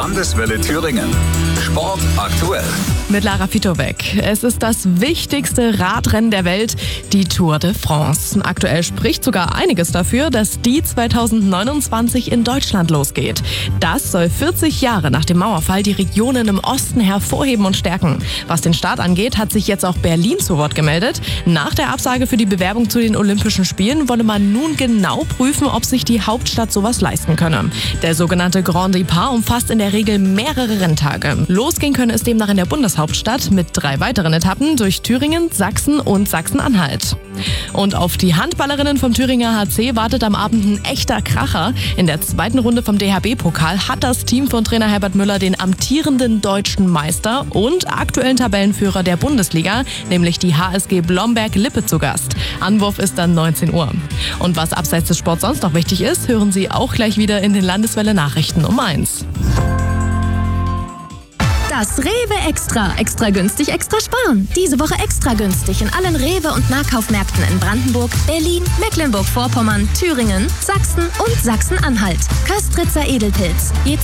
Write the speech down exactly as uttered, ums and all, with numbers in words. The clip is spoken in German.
Landeswelle Thüringen. Sport aktuell. Mit Lara Fitowek. Es ist das wichtigste Radrennen der Welt, die Tour de France. Aktuell spricht sogar einiges dafür, dass die zweitausendneunundzwanzig in Deutschland losgeht. Das soll vierzig Jahre nach dem Mauerfall die Regionen im Osten hervorheben und stärken. Was den Start angeht, hat sich jetzt auch Berlin zu Wort gemeldet. Nach der Absage für die Bewerbung zu den Olympischen Spielen wolle man nun genau prüfen, ob sich die Hauptstadt sowas leisten könne. Der sogenannte Grand Départ umfasst in der Regel mehrere Renntage. Losgehen könne es demnach in der Bundeshauptstadt mit drei weiteren Etappen durch Thüringen, Sachsen und Sachsen-Anhalt. Und auf die Handballerinnen vom Thüringer H C wartet am Abend ein echter Kracher. In der zweiten Runde vom D H B-Pokal hat das Team von Trainer Herbert Müller den amtierenden deutschen Meister und aktuellen Tabellenführer der Bundesliga, nämlich die H S G Blomberg-Lippe, zu Gast. Anwurf ist dann neunzehn Uhr. Und was abseits des Sports sonst noch wichtig ist, hören Sie auch gleich wieder in den Landeswelle-Nachrichten um eins. Das Rewe Extra. Extra günstig, extra sparen. Diese Woche extra günstig in allen Rewe- und Nahkaufmärkten in Brandenburg, Berlin, Mecklenburg-Vorpommern, Thüringen, Sachsen und Sachsen-Anhalt. Köstritzer Edelpilz. Je